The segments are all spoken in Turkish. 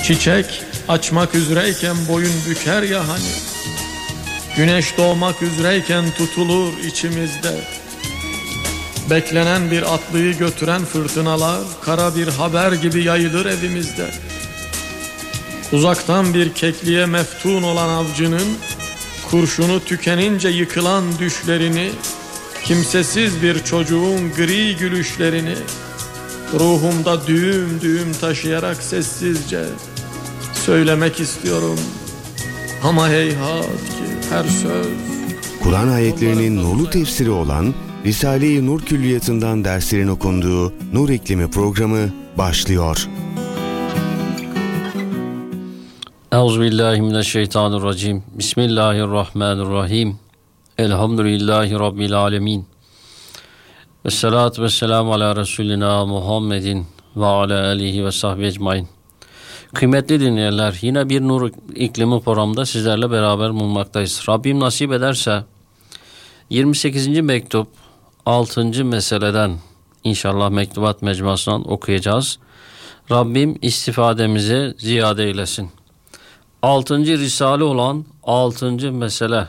Çiçek açmak üzereyken boyun büker ya hani, güneş doğmak üzereyken tutulur içimizde. Beklenen bir atlıyı götüren fırtınalar kara bir haber gibi yayılır evimizde. Uzaktan bir kekliğe meftun olan avcının kurşunu tükenince yıkılan düşlerini, kimsesiz bir çocuğun gri gülüşlerini ruhumda düğüm düğüm taşıyarak sessizce söylemek istiyorum. Ama heyhat ki her söz. Kur'an ayetlerinin nurlu tefsiri olan Risale-i Nur Külliyatı'ndan derslerin okunduğu Nur İklimi programı başlıyor. Euzubillahimineşşeytanirracim. Bismillahirrahmanirrahim. Elhamdülillahi Rabbil alemin. Vessalatu vesselamu ala Resulina Muhammedin ve ala alihi ve sahbihi ecmain. Kıymetli dinleyenler, yine bir Nur İklimi programında sizlerle beraber bulunmaktayız. Rabbim nasip ederse 28. mektup 6. meseleden inşallah mektubat mecmuasından okuyacağız. Rabbim istifademizi ziyade eylesin. 6. risale olan 6. mesele,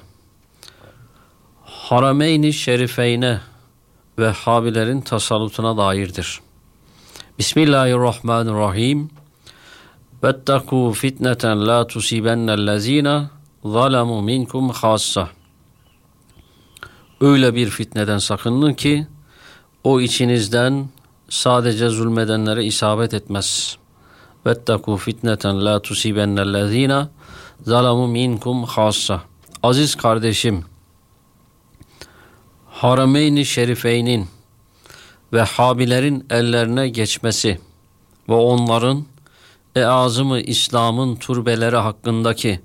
Harameyn-i Şerifeyne Vehhabilerin tasallutuna dairdir. Bismillahirrahmanirrahim. Vettekû fitneten la tusibennellezîne zalemû minkum hâssah. Öyle bir fitneden sakının ki o içinizden sadece zulmedenlere isabet etmez. Vettekû fitneten la tusibennellezîne zalemû minkum hâssah. Aziz kardeşim, Harameyn-i Şerifeyn'in Vehhabilerin ellerine geçmesi ve onların azım-ı İslam'ın türbeleri hakkındaki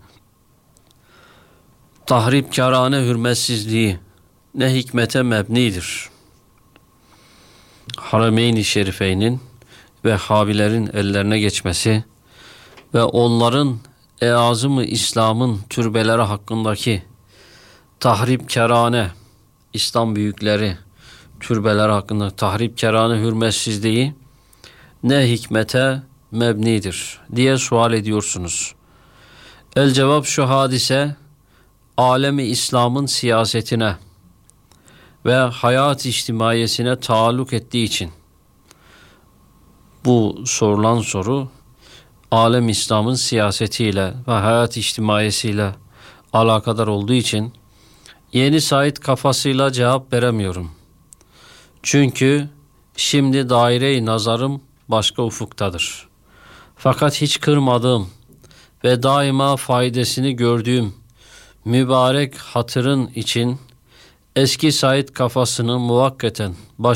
tahripkârane hürmetsizliği ne hikmete mebnidir. Harameyn-i Şerifeyn'in Vehhabilerin ellerine geçmesi ve onların azım-ı İslam'ın türbeleri hakkındaki tahripkârane, İslam büyükleri türbeler hakkında tahripkârane hürmetsizliği ne hikmete mebnidir diye sual ediyorsunuz. El cevap şu: hadise alemi İslam'ın siyasetine ve hayat içtimaiyesine taalluk ettiği için, bu sorulan soru alem İslam'ın siyasetiyle ve hayat içtimaiyesiyle alakadar olduğu için Yeni Said kafasıyla cevap veremiyorum. Çünkü şimdi daire-i nazarım başka ufuktadır. Fakat hiç kırmadığım ve daima faydasını gördüğüm mübarek hatırın için eski Said kafasını muvakkaten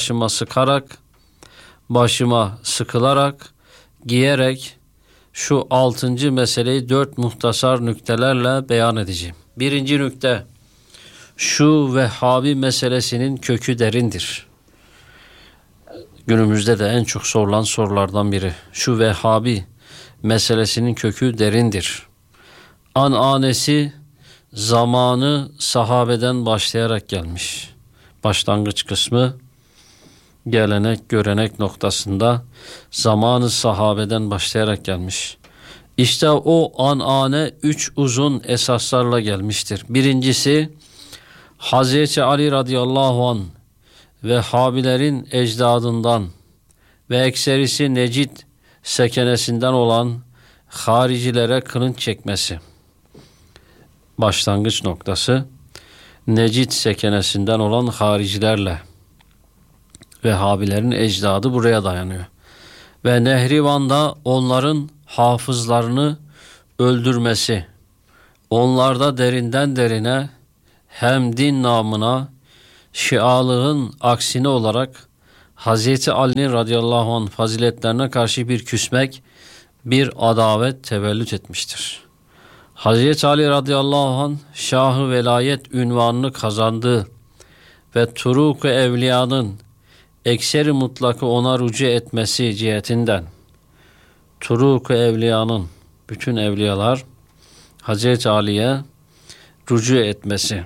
başıma sıkılarak, giyerek şu 6. meseleyi 4 muhtasar nüktelerle beyan edeceğim. 1. nükte, şu Vehhabi meselesinin kökü derindir. Günümüzde de en çok sorulan sorulardan biri. Şu Vehhabi meselesinin kökü derindir. Ananesi zamanı sahabeden başlayarak gelmiş. Başlangıç kısmı gelenek, görenek noktasında zamanı sahabeden başlayarak gelmiş. İşte o anane 3 uzun esaslarla gelmiştir. Birincisi, Hazreti Ali radıyallahu anh Vehhabilerin ecdadından ve ekserisi Necid sekenesinden olan haricilere kılınç çekmesi. Başlangıç noktası Necid sekenesinden olan haricilerle Vehhabilerin ecdadı buraya dayanıyor. Ve Nehrivan'da onların hafızlarını öldürmesi, onlarda derinden derine hem din namına şialığın aksine olarak Hazreti Ali'nin radıyallahu anh faziletlerine karşı bir küsmek, bir adavet tevellüt etmiştir. Hazreti Ali radıyallahu anh Şah-ı Velayet ünvanını kazandığı ve Turuk-u Evliya'nın ekseri mutlakı ona rücu etmesi cihetinden, Turuk-u Evliya'nın bütün evliyalar Hazreti Ali'ye rücu etmesi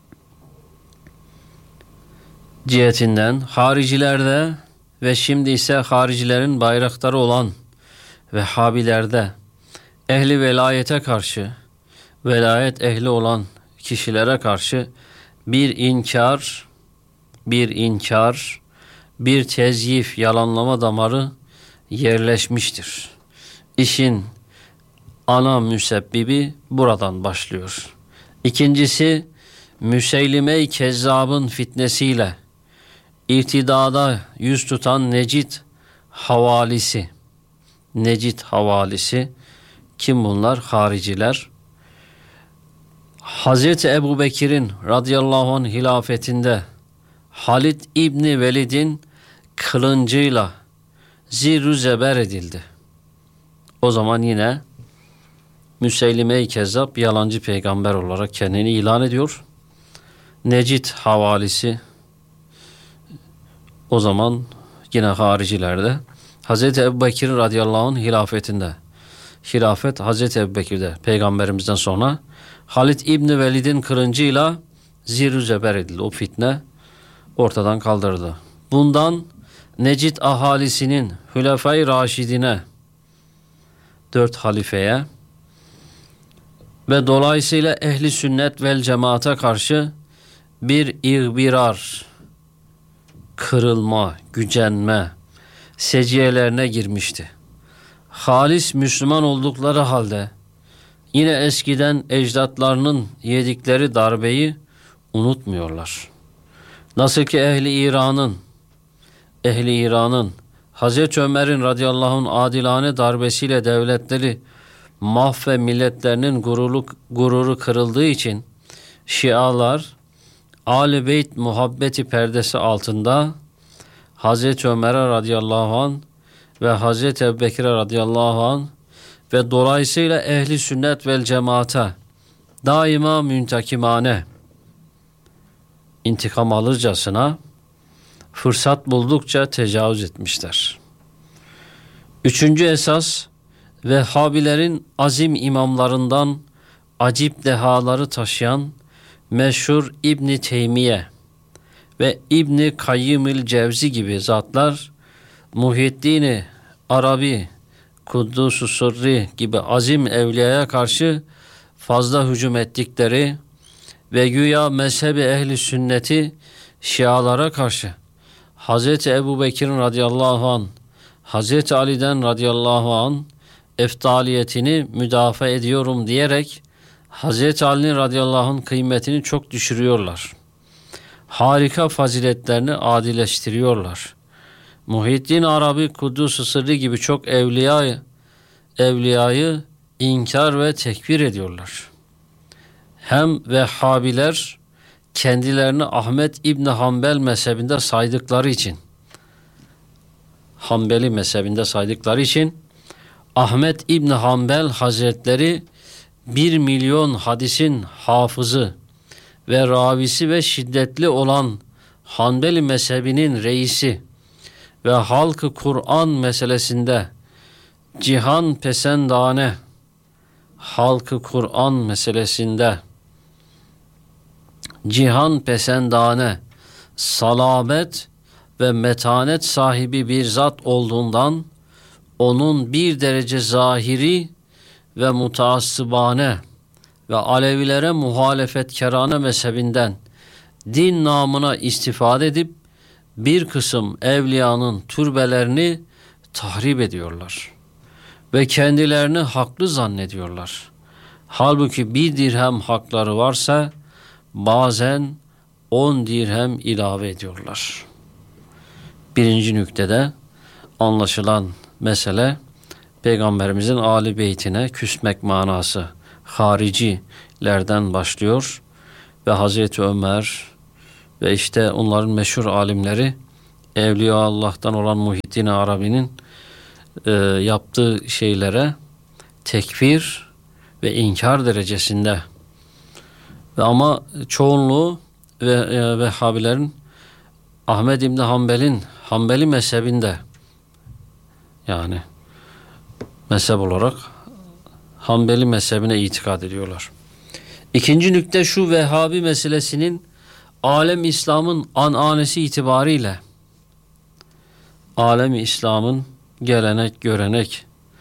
cihetinden, haricilerde ve şimdi ise haricilerin bayraktarı olan Vehhabilerde ehli velayete karşı, velayet ehli olan kişilere karşı bir inkar, bir tezyif, yalanlama damarı yerleşmiştir. İşin ana müsebbibi buradan başlıyor. İkincisi, Müseylime-i Kezzab'ın fitnesiyle irtidada yüz tutan Necid havalisi. Kim bunlar? Hariciler. Hazreti Ebu Bekir'in radıyallahu anh hilafetinde Halid İbni Velid'in kılıncıyla zirü zeber edildi. O zaman yine Müseylime-i Kezzab yalancı peygamber olarak kendini ilan ediyor. Necid havalisi o zaman yine haricilerde Hazreti Ebu Bekir radıyallahu anh hilafetinde. Hilafet Hazreti Ebu Bekir'de peygamberimizden sonra Halid İbni Velid'in kılıncıyla zirü zeber edildi. O fitne ortadan kaldırıldı. Bundan Necid ahalisinin Hülefai Raşidine 4 halifeye ve dolayısıyla ehli sünnet vel cemaate karşı bir ihbirar, kırılma, gücenme seciyelerine girmişti. Halis Müslüman oldukları halde yine eskiden ecdatlarının yedikleri darbeyi unutmuyorlar. Nasıl ki ehli İran'ın Hazreti Ömer'in radıyallahu anh adilane darbesiyle devletleri ve milletlerinin gururu kırıldığı için Şialar Âl-i Beyt muhabbeti perdesi altında Hazreti Ömer'e radıyallahu anh ve Hazreti Ebubekir'e radıyallahu anh ve dolayısıyla ehli sünnet vel cemaate daima müntakimane, intikam alırcasına fırsat buldukça tecavüz etmişler. Üçüncü esas, Vehhabilerin azim imamlarından acip dehaları taşıyan meşhur İbn-i Teymiye ve İbn-i Kayyimül Cevzi gibi zatlar Muhyiddin-i Arabi, Kuddus-u Sırri gibi azim evliyaya karşı fazla hücum ettikleri ve güya mezhebi ehli sünneti Şialara karşı Hazreti Ebu Bekir'in radıyallahu anh, Hazreti Ali'den radıyallahu anh eftaliyetini müdafaa ediyorum diyerek Hazreti Ali'nin radıyallahu anh kıymetini çok düşürüyorlar. Harika faziletlerini adileştiriyorlar. Muhyiddin Arabi, Kuddus-u Sırrı gibi çok evliyayı inkar ve tekfir ediyorlar. Hem Vehhabiler kendilerini Ahmet İbni Hanbel mezhebinde saydıkları için, Hanbeli mezhebinde saydıkları için Ahmet İbni Hanbel Hazretleri 1 milyon hadisin hafızı ve ravisi ve şiddetli olan Hanbeli mezhebinin reisi ve halkı Kur'an meselesinde cihan pesendane, halkı Kur'an meselesinde cihan pesendane, salabet ve metanet sahibi bir zat olduğundan onun bir derece zahiri ve mutaassıbane ve Alevilere muhalefetkarane mezhebinden din namına istifade edip bir kısım evliyanın türbelerini tahrip ediyorlar ve kendilerini haklı zannediyorlar. Halbuki 1 dirhem hakları varsa bazen 10 dirhem ilave ediyorlar. Birinci nüktede anlaşılan mesele Peygamberimizin âli beytine küsmek manası haricilerden başlıyor ve Hazreti Ömer ve işte onların meşhur alimleri Evliya Allah'tan olan Muhyiddin Arabi'nin yaptığı şeylere tekfir ve inkar derecesinde ve ama çoğunluğu ve Vehhabilerin Ahmed İbni Hanbel'in Hanbeli mezhebinde, yani mezhep olarak Hanbeli mezhebine itikad ediyorlar. İkinci nükte şu: Vehhabi meselesinin alem İslam'ın ananesi itibariyle alem İslam'ın gelenek, görenek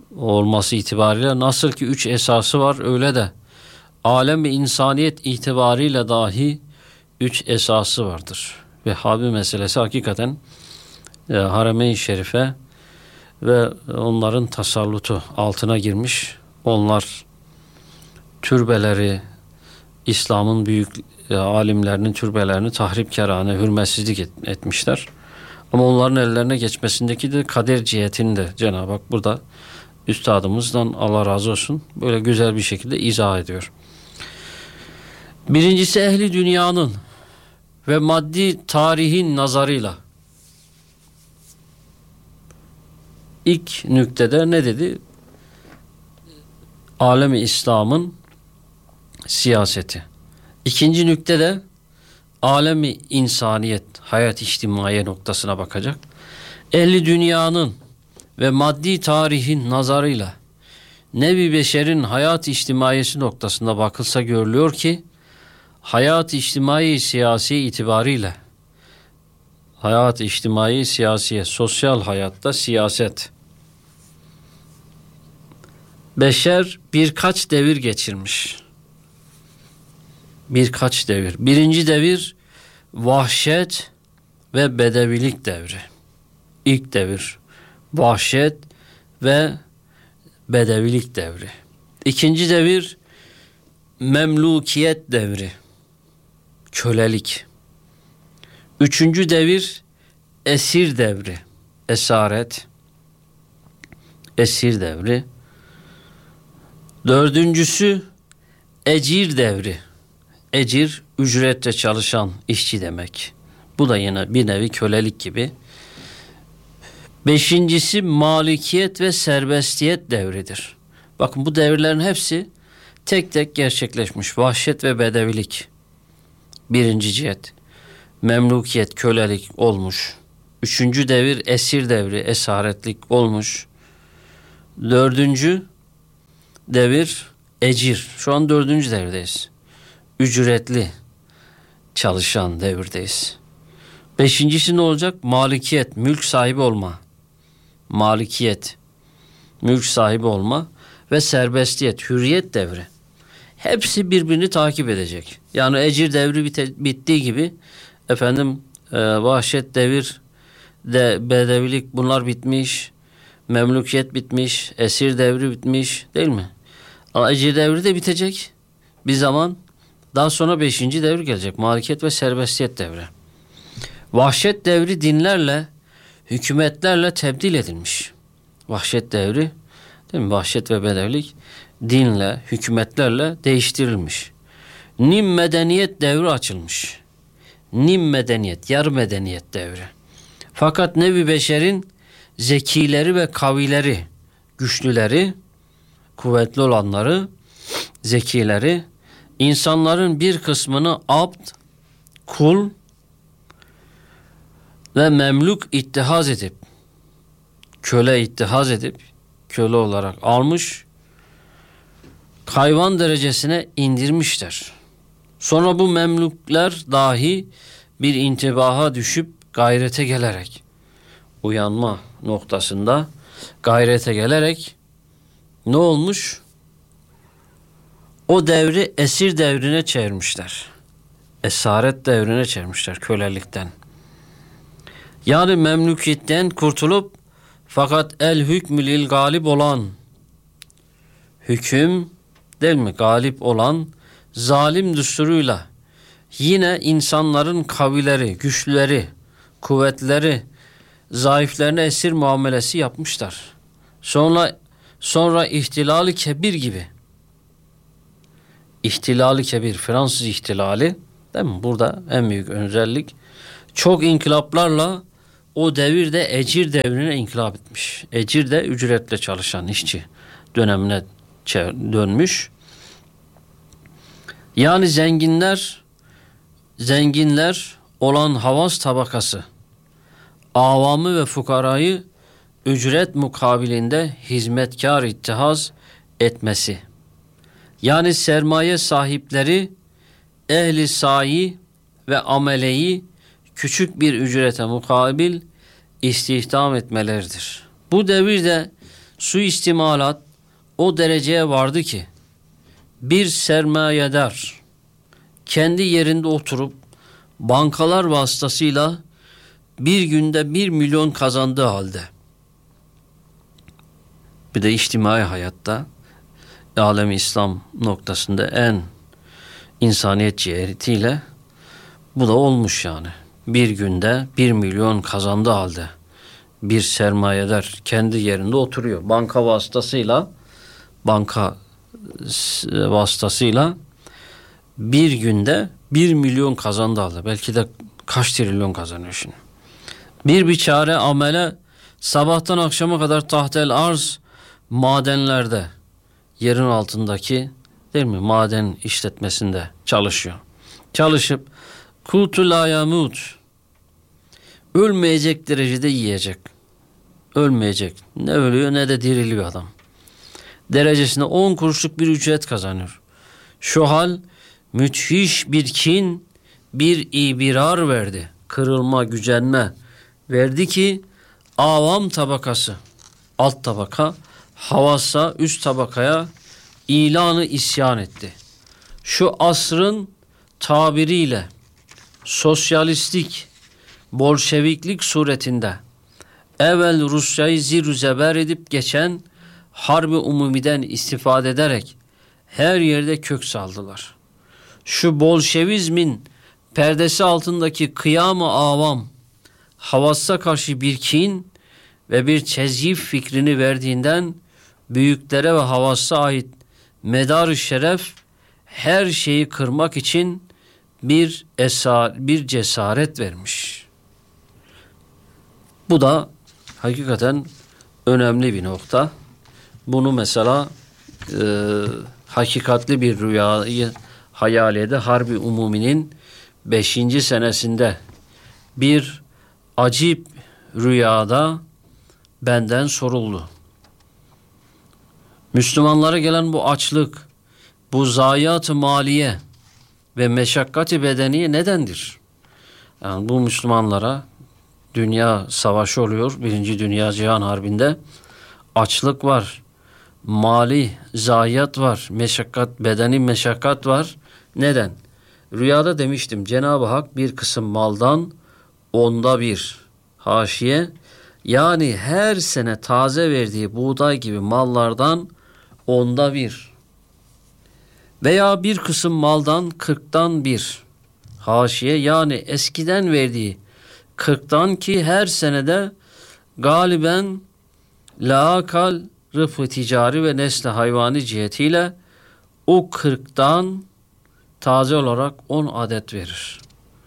olması itibariyle nasıl ki 3 esası var, öyle de alem ve insaniyet itibariyle dahi 3 esası vardır. Vehhabi meselesi hakikaten Harem-i Şerife ve onların tasallutu altına girmiş. Onlar türbeleri, İslam'ın büyük alimlerinin türbelerini tahripkârane, hürmetsizlik etmişler. Ama onların ellerine geçmesindeki de kader cihetini de Cenab-ı Hak burada üstadımızdan Allah razı olsun böyle güzel bir şekilde izah ediyor. Birincisi ehli dünyanın ve maddi tarihin nazarıyla. İlk nüktede ne dedi? Alem-i İslam'ın siyaseti. İkinci nüktede alem-i insaniyet, hayat içtimaiye noktasına bakacak. Ehli dünyanın ve maddi tarihin nazarıyla nevi beşerin hayat içtimaiyesi noktasında bakılsa görülüyor ki hayat içtimai siyasi itibariyle hayat içtimai siyasiye, sosyal hayatta siyaset, beşer birkaç devir geçirmiş. Birkaç devir. Birinci devir vahşet ve bedevilik devri. İlk devir vahşet ve bedevilik devri. İkinci devir memlukiyet devri. Kölelik. Üçüncü devir esir devri. Esaret. Esir devri. Dördüncüsü ecir devri. Ecir, ücretle çalışan işçi demek. Bu da yine bir nevi kölelik gibi. Beşincisi malikiyet ve serbestiyet devridir. Bakın bu devirlerin hepsi tek tek gerçekleşmiş. Vahşet ve bedevilik. Birinci cihet. Memlukiyet, kölelik olmuş. Üçüncü devir esir devri, esaretlik olmuş. Dördüncü devir ecir. Şu an dördüncü devirdeyiz. Ücretli çalışan devirdeyiz. Beşincisi ne olacak? Malikiyet, mülk sahibi olma. Malikiyet, mülk sahibi olma ve serbestiyet, hürriyet devri. Hepsi birbirini takip edecek. Yani ecir devri bittiği gibi vahşet devir de bedevilik bunlar bitmiş. Memlukiyet bitmiş, esir devri bitmiş, değil mi? Ama ecir devri de bitecek bir zaman. Daha sonra 5. devir gelecek. Malikiyet ve serbestiyet devri. Vahşet devri dinlerle, hükümetlerle tebdil edilmiş. Vahşet devri, değil mi? Vahşet ve bedevilik dinle, hükümetlerle değiştirilmiş. Nim medeniyet devri açılmış. Nim medeniyet, yarı medeniyet devri. Fakat nevi beşerin zekileri ve kavileri, güçlüleri, kuvvetli olanları, zekileri, insanların bir kısmını abd, kul ve memluk ittihaz edip, köle ittihaz edip, köle olarak almış, hayvan derecesine indirmişler. Sonra bu memluklar dahi bir intibaha düşüp gayrete gelerek, uyanma noktasında gayrete gelerek ne olmuş? O devri esir devrine çevirmişler. Esaret devrine çevirmişler kölelikten. Yani memlükiyetten kurtulup fakat el hükmü lil galip olan, hüküm değil mi? Galip olan zalim düsturuyla yine insanların kavileri, güçlüleri, kuvvetleri, zayıflarına esir muamelesi yapmışlar. Sonra ihtilali kebir gibi. İhtilali kebir, Fransız ihtilali, değil mi? Burada en büyük özellik çok inkılaplarla o devirde ecir devrine inkılap etmiş. Ecir de ücretle çalışan işçi dönemine dönmüş. Yani zenginler olan havas tabakası avamı ve fukarayı ücret mukabilinde hizmetkar ittihaz etmesi. Yani sermaye sahipleri ehli sayi ve ameleyi küçük bir ücrete mukabil istihdam etmeleridir. Bu devirde suistimalat o dereceye vardı ki bir sermayedar kendi yerinde oturup bankalar vasıtasıyla bir günde 1 milyon kazandığı halde, bir de içtimai hayatta alem-i İslam noktasında en insaniyet cihetiyle bu da olmuş yani. Bir günde 1 milyon kazandığı halde bir sermayedar kendi yerinde oturuyor. Banka vasıtasıyla bir günde 1 milyon kazandığı halde belki de kaç trilyon kazanıyor şimdi. Bir biçare amele sabahtan akşama kadar tahtel arz madenlerde, yerin altındaki değil mi, maden işletmesinde çalışıyor. Çalışıp kutu la yamut, ölmeyecek derecede yiyecek. Ölmeyecek. Ne ölüyor ne de diriliyor adam. Derecesinde 10 kuruşluk bir ücret kazanıyor. Şu hal müthiş bir kin, bir ibirar verdi. Kırılma, gücenme verdi ki avam tabakası, alt tabaka, havasa üst tabakaya ilanı isyan etti. Şu asrın tabiriyle sosyalistlik, bolşeviklik suretinde evvel Rusya'yı zir zeber edip geçen Harbi Umumi'den istifade ederek her yerde kök saldılar. Şu bolşevizmin perdesi altındaki kıyam-ı avam havassa karşı bir kin ve bir tezyif fikrini verdiğinden büyüklere ve havassa ait medar-ı şeref her şeyi kırmak için bir cesaret vermiş. Bu da hakikaten önemli bir nokta. Bunu mesela hakikatli bir rüyayı hayal ede Harbi Umumi'nin 5. senesinde bir acip rüyada benden soruldu. Müslümanlara gelen bu açlık, bu zayiat-ı maliye ve meşakkati bedeniye nedendir? Yani bu Müslümanlara dünya savaşı oluyor. 1. Dünya Cihan Harbi'nde açlık var, mali zayiat var, meşakkat, bedeni meşakkat var. Neden? Rüyada demiştim, Cenab-ı Hak bir kısım maldan 1/10, haşiye, yani her sene taze verdiği buğday gibi mallardan 1/10 veya bir kısım maldan 1/40, haşiye, yani eskiden verdiği 40'tan ki her senede galiben laakal rıfı ticari ve nesli hayvani cihetiyle o 40'tan taze olarak 10 adet verir.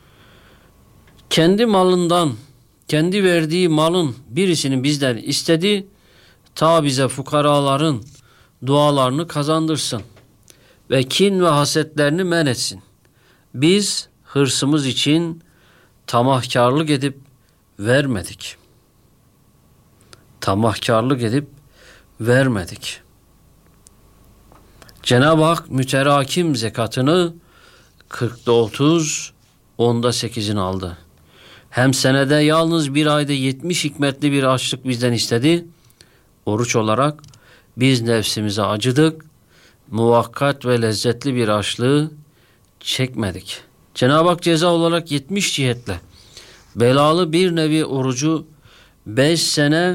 Kendi malından, kendi verdiği malın birisini bizden istedi, ta bize fukaraların dualarını kazandırsın ve kin ve hasetlerini men etsin. Biz hırsımız için tamahkarlık edip vermedik. Tamahkarlık edip vermedik. Cenab-ı Hak müterakim zekatını 40'da 30, 10'da 8'ini aldı. Hem senede yalnız bir ayda 70 hikmetli bir açlık bizden istedi. Oruç olarak biz nefsimize acıdık. Muvakkat ve lezzetli bir açlığı çekmedik. Cenab-ı Hak ceza olarak 70 cihetle belalı bir nevi orucu 5 sene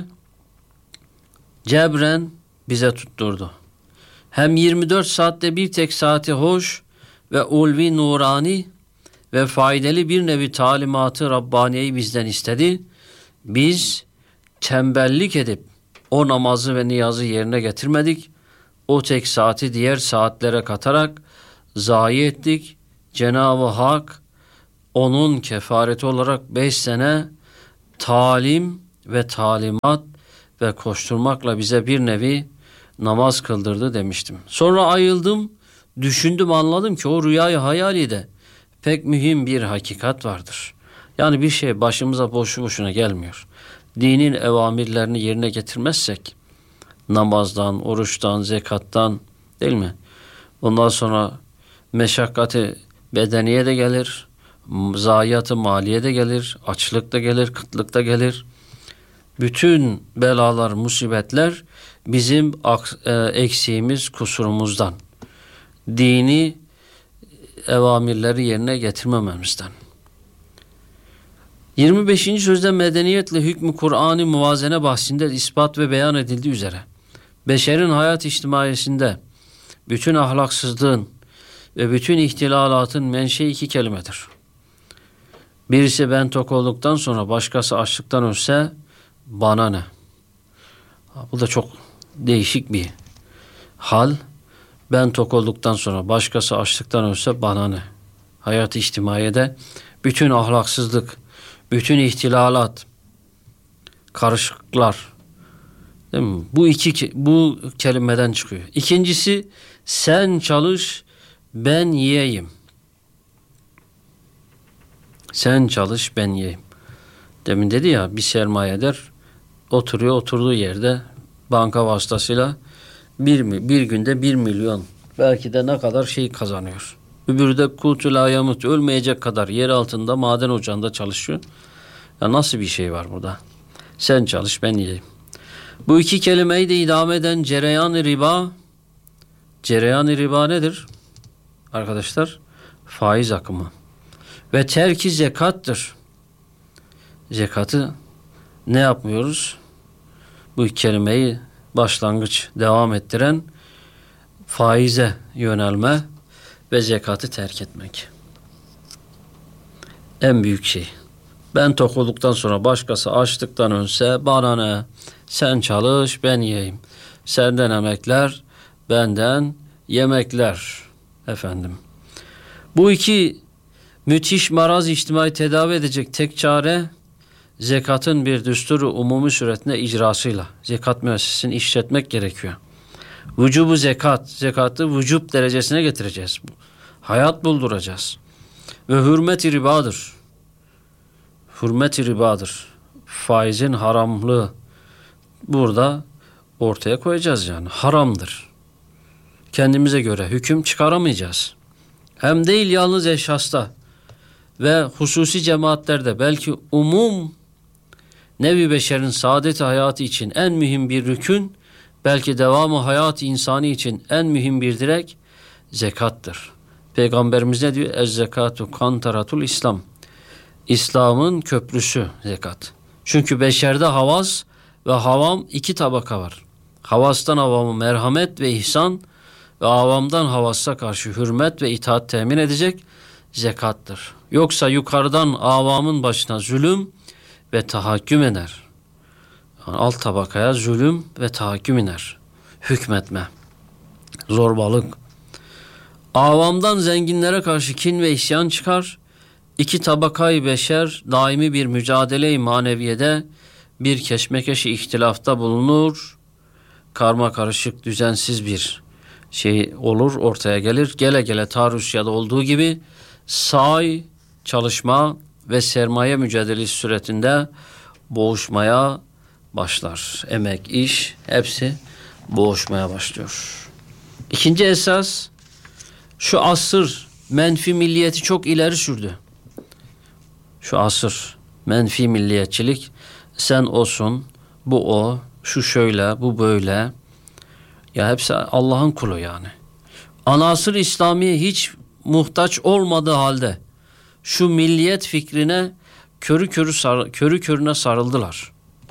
cebren bize tutturdu. Hem 24 saatte bir tek saati hoş ve ulvi nurani ve faydalı bir nevi talimatı Rabbaniye'yi bizden istedi. Biz tembellik edip o namazı ve niyazı yerine getirmedik. O tek saati diğer saatlere katarak zayi ettik. Cenab-ı Hak onun kefareti olarak 5 sene talim ve talimat ve koşturmakla bize bir nevi namaz kıldırdı demiştim. Sonra ayıldım, düşündüm, anladım ki o rüyayı hayalide pek mühim bir hakikat vardır. Yani bir şey başımıza boşu boşuna gelmiyor. Dinin evamirlerini yerine getirmezsek, namazdan, oruçtan, zekattan, değil mi? Ondan sonra meşakkati bedeniye de gelir, zayiatı maliye de gelir, açlık da gelir, kıtlık da gelir. Bütün belalar, musibetler bizim eksiğimiz, kusurumuzdan. Dini evamirleri yerine getirmememizden. 25. sözde medeniyetle hükmü Kur'an-ı muvazene bahsinde ispat ve beyan edildiği üzere beşerin hayat içtimaiyesinde bütün ahlaksızlığın ve bütün ihtilalatın menşei 2 kelimedir. Birisi ben tok olduktan sonra başkası açlıktan ölse bana ne? Bu da çok değişik bir hal. Ben tok olduktan sonra başkası açlıktan ölse bana ne? Hayat içtimaiyede bütün ahlaksızlık, bütün ihtilalat, karışıklıklar, değil mi? Bu kelimeden çıkıyor. İkincisi sen çalış ben yiyeyim. Sen çalış ben yiyeyim. Demin dedi ya bir sermayeder oturduğu yerde banka vasıtasıyla bir günde 1 milyon belki de ne kadar şey kazanıyor. Öbürü de kutul ayamut ölmeyecek kadar yer altında maden ocağında çalışıyor. Ya nasıl bir şey var burada? Sen çalış ben yiyeyim. Bu 2 kelimeyi de idame eden cereyan-ı riba. Cereyan-ı riba nedir? Arkadaşlar faiz akımı. Ve terki zekattır. Zekatı ne yapmıyoruz? Bu 2 kelimeyi başlangıç devam ettiren faize yönelme ve zekatı terk etmek. En büyük şey. Ben tok olduktan sonra başkası açlıktan ölse bana ne? Sen çalış ben yiyeyim. Senden emekler, benden yemekler. Efendim. Bu 2 müthiş maraz içtimai tedavi edecek tek çare zekatın bir düsturu umumi suretinde icrasıyla. Zekat müessesesini işletmek gerekiyor. Vücubu zekat, zekatı vücub derecesine getireceğiz. Hayat bulduracağız. Ve hürmet-i ribadır. Hürmet-i ribadır. Faizin haramlığı burada ortaya koyacağız yani. Haramdır. Kendimize göre hüküm çıkaramayacağız. Hem değil yalnız eşhasta ve hususi cemaatlerde belki umum nevi beşerin saadet hayatı için en mühim bir rükün, belki devamı hayat insani için en mühim bir direk zekattır. Peygamberimiz ne diyor? Ez-zekatu kantaratul İslam. İslam'ın köprüsü zekat. Çünkü beşerde havas ve havam 2 tabaka var. Havastan havamı merhamet ve ihsan ve avamdan havassa karşı hürmet ve itaat temin edecek zekattır. Yoksa yukarıdan avamın başına zulüm ve tahakküm eder. Yani alt tabakaya zulüm ve tahakküm iner. Hükmetme, zorbalık. Avamdan zenginlere karşı kin ve isyan çıkar. 2 tabakayı beşer daimi bir mücadele-i maneviyede bir keşmekeşi ihtilafta bulunur. Karma karışık düzensiz bir şey olur, ortaya gelir. Gele gele Rusya'da olduğu gibi sahi, çalışma ve sermaye mücadelesi süretinde boğuşmaya başlar. Emek, iş hepsi boğuşmaya başlıyor. İkinci esas şu asır menfi milliyeti çok ileri sürdü. Şu asır menfi milliyetçilik sen olsun, bu o, şu şöyle, bu böyle. Ya hepsi Allah'ın kulu yani. Anasır İslamiye hiç muhtaç olmadığı halde şu milliyet fikrine körü körüne sarıldılar.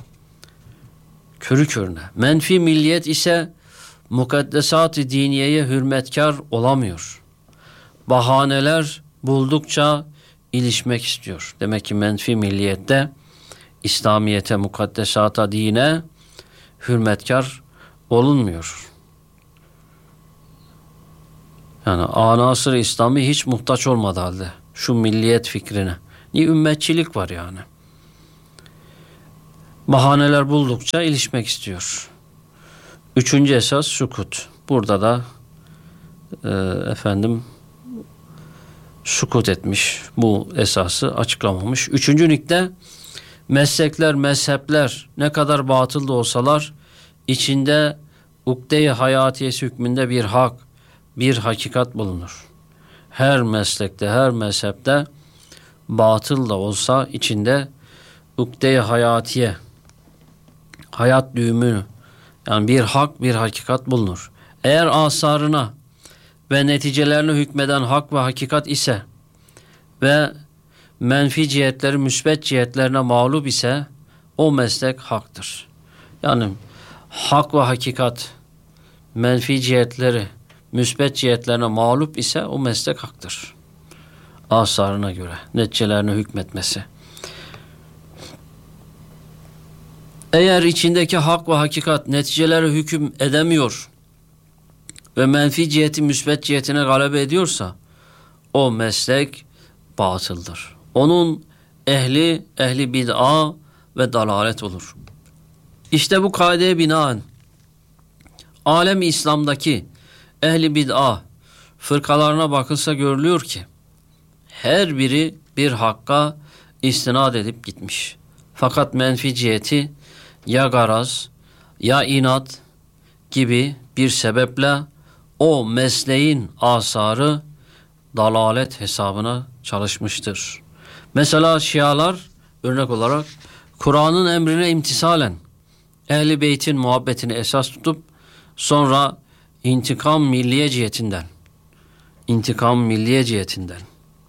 Körü körüne. Menfi milliyet ise mukaddesat-ı diniyeye hürmetkar olamıyor. Bahaneler buldukça ilişmek istiyor. Demek ki menfi milliyette İslamiyete, mukaddesata, dine hürmetkar olunmuyor. Yani anasır İslami hiç muhtaç olmadı halde şu milliyet fikrine. Niye? Ümmetçilik var yani. Bahaneler buldukça ilişmek istiyor. 3. esas sukut. Burada da sukut etmiş. Bu esası açıklamamış. 3. nükte meslekler, mezhepler ne kadar batıl da olsalar içinde ukde-i hayatiyesi hükmünde bir hak, bir hakikat bulunur. Her meslekte, her mezhepte batıl da olsa içinde ukde-i hayatiye, hayat düğümünü Yani bir hak, bir hakikat bulunur. Eğer asarına ve neticelerine hükmeden hak ve hakikat ise ve menfi cihetleri müsbet cihetlerine mağlup ise o meslek haktır. Yani hak ve hakikat menfi cihetleri müsbet cihetlerine mağlup ise o meslek haktır. Asarına göre neticelerine hükmetmesi. Eğer içindeki hak ve hakikat neticelere hüküm edemiyor ve menfi ciheti müsbet cihetine galebe ediyorsa o meslek batıldır. Onun ehli bid'a ve dalalet olur. İşte bu kaideye binaen alem-i İslam'daki ehli bid'a fırkalarına bakılsa görülüyor ki her biri bir hakka istinad edip gitmiş. Fakat menfi ciheti ya garaz ya inat gibi bir sebeple o mesleğin asarı dalalet hesabına çalışmıştır. Mesela Şialar örnek olarak Kur'an'ın emrine imtisalen Ehl-i Beyt'in muhabbetini esas tutup sonra intikam milliye cihetinden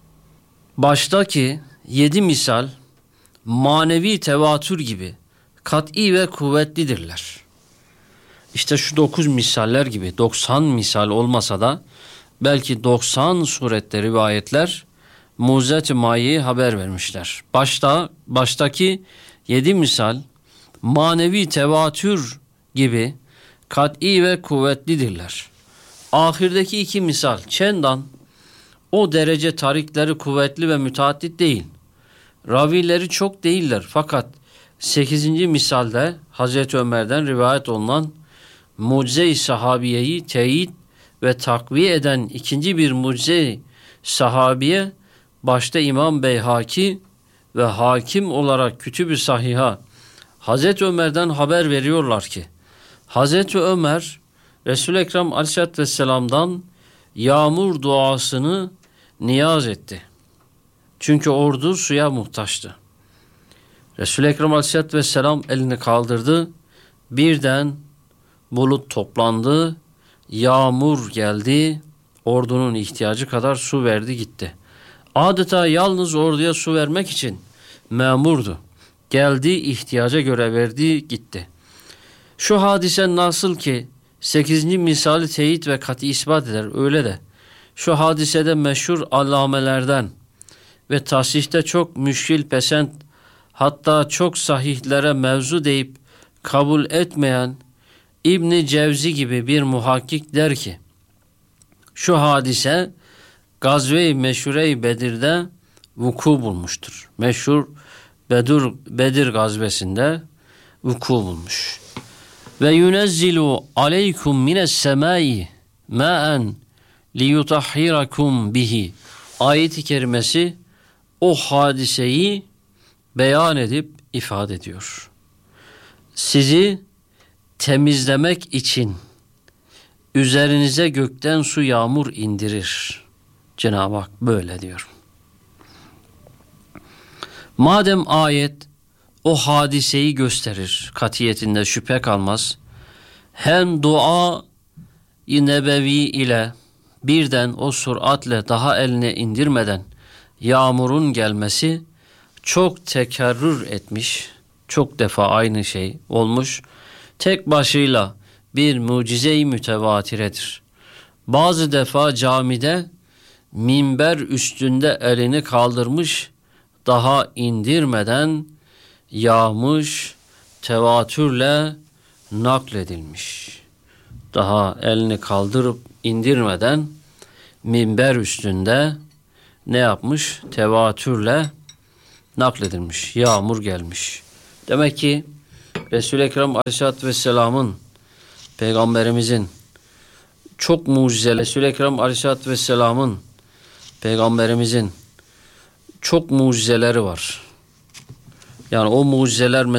baştaki 7 misal manevi tevatür gibi kat'i ve kuvvetlidirler. İşte şu 9 misaller gibi 90 misal olmasa da belki 90 surette rivayetler mucizat-ı mayi haber vermişler. Baştaki 7 misal manevi tevatür gibi kat'i ve kuvvetlidirler. Ahirdeki 2 misal çendan o derece tarikleri kuvvetli ve müteaddit değil. Ravileri çok değiller fakat 8. misalde Hazreti Ömer'den rivayet olunan mucize-i sahabiyeyi teyit ve takviye eden ikinci bir mucize-i sahabiye başta İmam Beyhaki ve hakim olarak Kütüb-i Sahiha Hazreti Ömer'den haber veriyorlar ki Hazreti Ömer Resul-i Ekrem Aleyhisselatü Vesselam'dan yağmur duasını niyaz etti. Çünkü ordu suya muhtaçtı. Resul-i Ekrem Aleyhisselatü Vesselam elini kaldırdı. Birden bulut toplandı. Yağmur geldi. Ordunun ihtiyacı kadar su verdi gitti. Adeta yalnız orduya su vermek için memurdu. Geldi, ihtiyaca göre verdi, gitti. Şu hadise nasıl ki 8. misali teyit ve kat'i ispat eder, öyle de şu hadisede meşhur allamelerden ve tasihte çok müşkil pesent hatta çok sahihlere mevzu deyip kabul etmeyen İbn Cevzi gibi bir muhakkik der ki şu hadise Gazve-i Meşhure-i Bedir'de vuku bulmuştur. Meşhur Bedir gazvesinde vuku bulmuş. Ve yunezzilu aleykum mines semai ma'en liyutahhirakum bihi. Ayet-i kerimesi o hadiseyi beyan edip ifade ediyor. Sizi temizlemek için üzerinize gökten su yağmur indirir. Cenab-ı Hak böyle diyor. Madem ayet o hadiseyi gösterir, katiyetinde şüphe kalmaz. Hem dua-i nebevi ile birden o süratle daha eline indirmeden yağmurun gelmesi çok tekerrür etmiş, çok defa aynı şey olmuş. Tek başıyla bir mucize-i mütevatiredir. Bazı defa camide minber üstünde elini kaldırmış, daha indirmeden yağmış, tevatürle nakledilmiş. Daha elini kaldırıp indirmeden minber üstünde ne yapmış? Tevatürle nakledilmiş. Yağmur gelmiş. Demek ki Resul-i Ekrem Aleyhisselatü Vesselam'ın Peygamberimizin çok mucizeleri, Resul-i Ekrem Aleyhisselatü Vesselam'ın Peygamberimizin çok mucizeleri var. Yani o mucizeler